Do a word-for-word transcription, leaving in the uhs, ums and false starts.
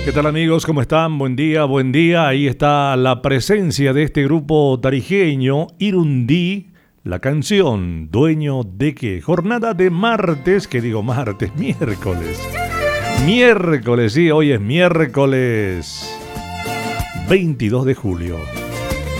¿Qué tal amigos? ¿Cómo están? Buen día, buen día. Ahí está la presencia de este grupo tarijeño, Irundí, la canción Dueño de qué. Jornada de martes, que digo martes, miércoles. Miércoles, sí, hoy es miércoles veintidós de julio.